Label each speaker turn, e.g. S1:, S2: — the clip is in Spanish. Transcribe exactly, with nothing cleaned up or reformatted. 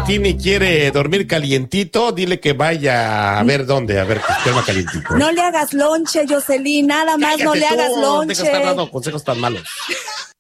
S1: Tini quiere dormir calientito, dile que vaya a ver dónde, a ver que duerma calientito.
S2: No le hagas lonche, Jocelyn, nada más. Cállate, no le hagas lonche.
S1: Deja de estar dando consejos tan malos.